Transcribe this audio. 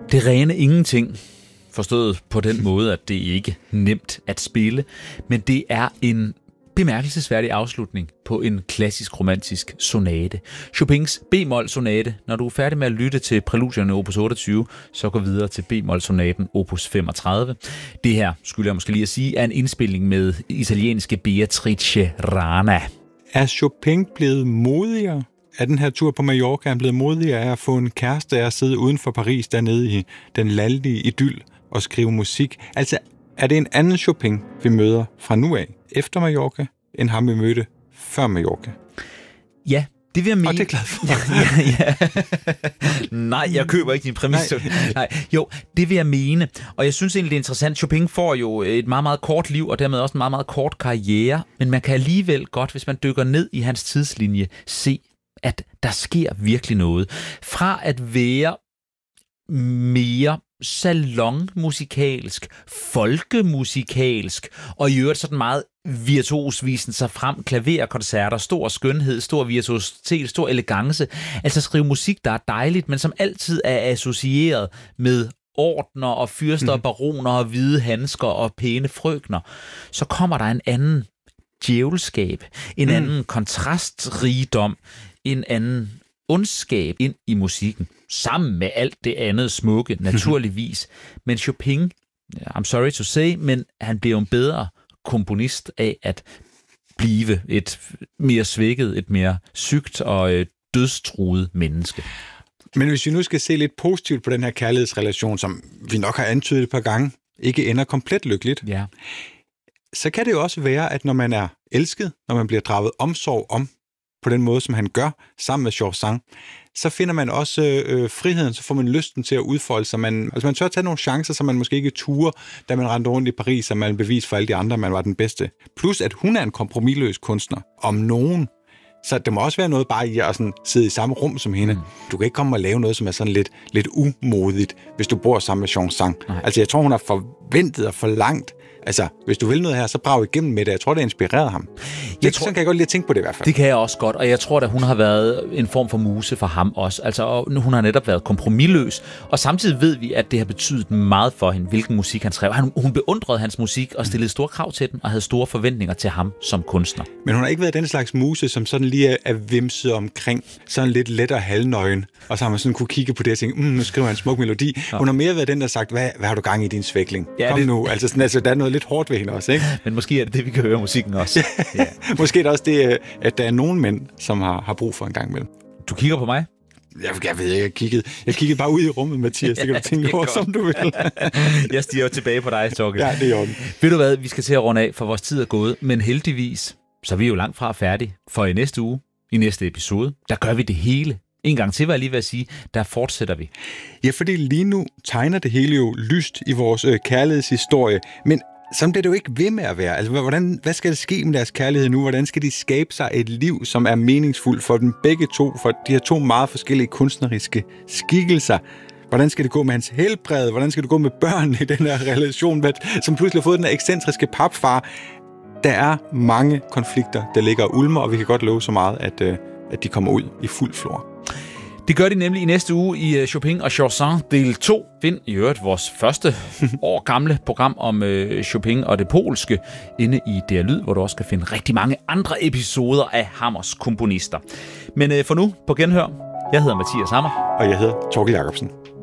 Det rene ingenting, forstået på den måde, at det ikke er nemt at spille, men det er en bemærkelsesværdig afslutning på en klassisk romantisk sonate. Chopins B-mol-sonate. Når du er færdig med at lytte til præludierne opus 28, så gå videre til B-mol-sonaten opus 35. Det her, skulle jeg måske lige at sige, er en indspilning med italienske Beatrice Rana. Er Chopin blevet modigere af den her tur på Mallorca? Er han blevet modigere af at få en kæreste af at sidde uden for Paris dernede i den lallige idyll og skrive musik? Altså, er det en anden Chopin, vi møder fra nu af, efter Mallorca, end ham vi mødte før Mallorca? Ja, det vil jeg mene. Og det er glad for. Ja. Nej, jeg køber ikke din præmis. Nej. Jo, det vil jeg mene. Og jeg synes egentlig, det er interessant. Chopin får jo et meget, meget kort liv, og dermed også en meget, meget kort karriere. Men man kan alligevel godt, hvis man dykker ned i hans tidslinje, se, at der sker virkelig noget. Fra at være mere salonmusikalsk, folkemusikalsk, og i øvrigt sådan meget virtuosvisen sig frem, klaverkoncerter, stor skønhed, stor virtuositet, stor elegance. Altså skrive musik, der er dejligt, men som altid er associeret med ordner og fyrster og baroner og hvide handsker og pæne frøkner. Så kommer der en anden djævelskab, en anden kontrastrigdom, en anden ondskab ind i musikken, sammen med alt det andet smukke, naturligvis. Men Chopin, I'm sorry to say, men han bliver en bedre komponist af at blive et mere svækket, et mere sygt og dødstruet menneske. Men hvis vi nu skal se lidt positivt på den her kærlighedsrelation, som vi nok har antydet et par gange, ikke ender komplet lykkeligt, ja, så kan det jo også være, at når man er elsket, når man bliver draget omsorg om, på den måde, som han gør, sammen med Georges Sand, så finder man også friheden, så får man lysten til at udfolde sig. Man tør tage nogle chancer, som man måske ikke turer, da man rendte rundt i Paris, og man bevis for alle de andre, at man var den bedste. Plus, at hun er en kompromisløs kunstner, om nogen. Så det må også være noget bare i at sådan sidde i samme rum som hende. Du kan ikke komme og lave noget, som er sådan lidt umodigt, hvis du bor sammen med Georges Sand. Altså, jeg tror, hun har forventet og forlangt. Altså, hvis du vil noget her, så brag igennem med det. Jeg tror, det inspirerede ham. Sådan kan jeg godt lide at tænke på det i hvert fald. Det kan jeg også godt, og jeg tror, at hun har været en form for muse for ham også. Altså, hun har netop været kompromisløs, og samtidig ved vi, at det har betydet meget for hende, hvilken musik han skrev. Hun beundrede hans musik og stillede store krav til den, og havde store forventninger til ham som kunstner. Men hun har ikke været den slags muse, som sådan lige er vimset omkring, sådan lidt let og halvnøgen, og så har man sådan kunne kigge på det og tænke, nu skriver han en smuk melodi. Ja. Hun har mere været den, der har sagt, hvad har du gang i din svækling? Ja, kom nu. Altså, der er noget lidt hårdt ved hende også, ikke? Men måske er det, vi kan høre musikken også. Ja. Måske er det også det, at der er nogle mænd, som har brug for en gang imellem. Du kigger på mig? Jeg ved ikke, jeg kiggede bare ud i rummet, Mathias. Det kan du tænke over, som du vil. Jeg stiger jo tilbage på dig, Torkel. Ja, det er orden. Ved du hvad, vi skal til at runde af, for vores tid er gået, men heldigvis, så er vi jo langt fra færdige. For i næste uge, i næste episode, der gør vi det hele. En gang til, hvad jeg lige vil sige, der fortsætter vi. Ja, fordi lige nu tegner det hele jo lyst i vores kærlighedshistorie, men sådan bliver det jo ikke ved med at være. Altså, hvad skal der ske med deres kærlighed nu? Hvordan skal de skabe sig et liv, som er meningsfuldt for dem begge to, for de her to meget forskellige kunstneriske skikkelser? Hvordan skal det gå med hans helbred? Hvordan skal det gå med børn i den her relation, som pludselig har fået den her ekscentriske papfar? Der er mange konflikter, der ligger og ulmer, og vi kan godt love så meget, at de kommer ud i fuld flor. Det gør de nemlig i næste uge i Chopin og Georges Sand del 2. Find i øvrigt vores første år gamle program om Chopin og det polske inde i DR Lyd, hvor du også kan finde rigtig mange andre episoder af Hammers komponister. Men for nu, på genhør, jeg hedder Mathias Hammer. Og jeg hedder Torkel Jacobsen.